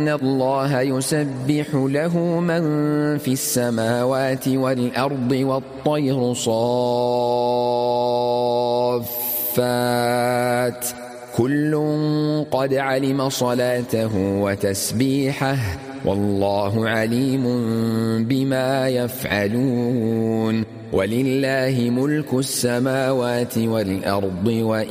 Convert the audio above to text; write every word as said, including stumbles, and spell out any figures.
أن الله يسبح له من في السماوات والأرض والطير صافات كل قد علم صلاته وتسبيحه والله عليم بما يفعلون ولله ملك السماوات والأرض